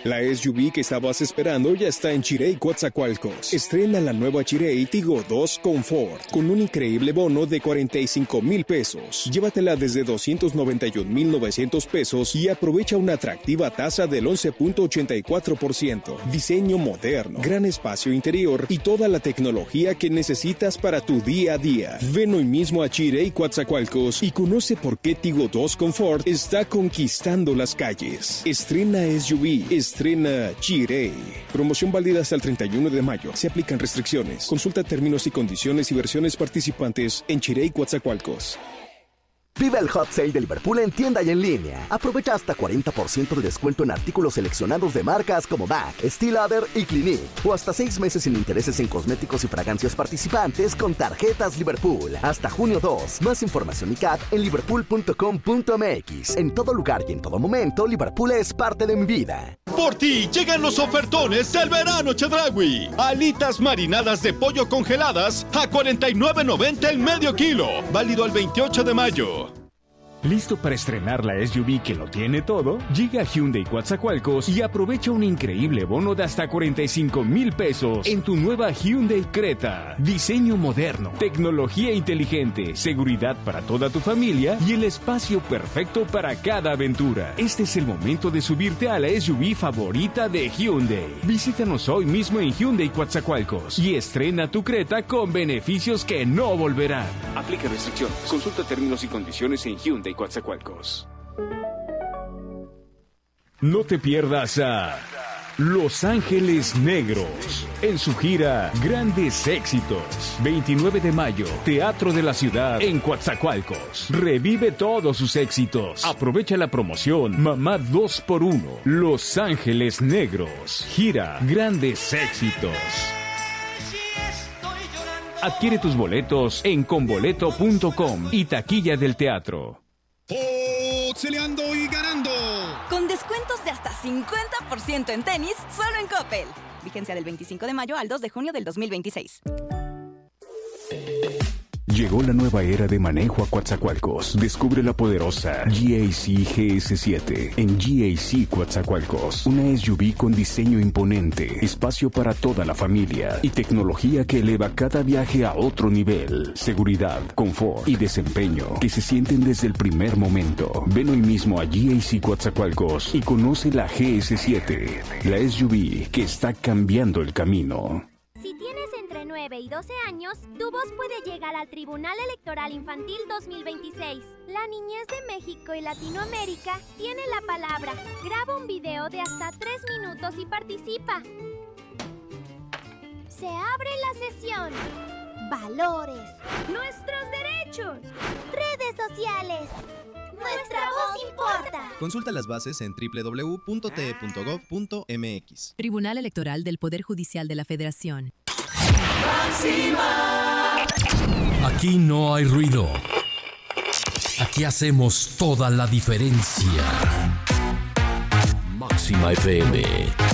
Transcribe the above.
La SUV que estabas esperando ya está en Chirey, Coatzacoalcos. Estrena la nueva Chirey Tigo 2 Comfort con un increíble bono de 45,000 pesos. Llévatela desde 291,900 pesos y aprovecha una atractiva tasa del 11.84%. Diseño moderno, gran espacio interior y toda la tecnología que necesitas para tu día a día. Ven hoy mismo a Chirey, Coatzacoalcos y conoce por qué Tigo 2 Comfort está conquistando las calles. Estrena SUV, estrena Chirey. Promoción válida hasta el 31 de mayo. Se aplican restricciones. Consulta términos y condiciones y versiones participantes en Chirey, Coatzacoalcos. Vive el Hot Sale de Liverpool en tienda y en línea. Aprovecha hasta 40% de descuento en artículos seleccionados de marcas como MAC, Steel Lauder y Clinique. O hasta 6 meses sin intereses en cosméticos y fragancias participantes con tarjetas Liverpool. Hasta junio 2. Más información y CAT en liverpool.com.mx. En todo lugar y en todo momento, Liverpool es parte de mi vida. Por ti llegan los ofertones del verano Chedraui. Alitas marinadas de pollo congeladas a $49.90 el medio kilo. Válido al 28 de mayo. ¿Listo para estrenar la SUV que lo tiene todo? Llega a Hyundai Coatzacoalcos y aprovecha un increíble bono de hasta 45,000 pesos en tu nueva Hyundai Creta. Diseño moderno, tecnología inteligente, seguridad para toda tu familia y el espacio perfecto para cada aventura. Este es el momento de subirte a la SUV favorita de Hyundai. Visítanos hoy mismo en Hyundai Coatzacoalcos y estrena tu Creta con beneficios que no volverán. Aplica restricciones. Consulta términos y condiciones en Hyundai Coatzacoalcos. No te pierdas a Los Ángeles Negros en su gira Grandes Éxitos. 29 de mayo, Teatro de la Ciudad en Coatzacoalcos. Revive todos sus éxitos. Aprovecha la promoción Mamá 2x1. Los Ángeles Negros. Gira Grandes Éxitos. Adquiere tus boletos en conboleto.com y taquilla del teatro. Boxeleando y ganando. Con descuentos de hasta 50% en tenis, solo en Coppel. Vigencia del 25 de mayo al 2 de junio del 2026. Llegó la nueva era de manejo a Coatzacoalcos. Descubre la poderosa GAC GS7 en GAC Coatzacoalcos. Una SUV con diseño imponente, espacio para toda la familia y tecnología que eleva cada viaje a otro nivel. Seguridad, confort y desempeño que se sienten desde el primer momento. Ven hoy mismo a GAC Coatzacoalcos y conoce la GS7, la SUV que está cambiando el camino. Si tienes entre 9 y 12 años, tu voz puede llegar al Tribunal Electoral Infantil 2026. La niñez de México y Latinoamérica tiene la palabra. Graba un video de hasta 3 minutos y participa. Se abre la sesión. Valores. Nuestros derechos. Redes sociales. Nuestra voz importa. Consulta las bases en www.te.gov.mx. Tribunal Electoral del Poder Judicial de la Federación. Máxima. Aquí no hay ruido. Aquí hacemos toda la diferencia. Máxima FM.